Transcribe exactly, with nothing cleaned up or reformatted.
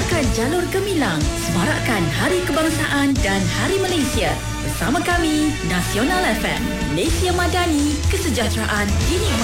Gegarkan jalur gemilang, semarakkan Hari Kebangsaan dan Hari Malaysia. Bersama kami, Nasional F M, Malaysia Madani, kesejahteraan dinikmati.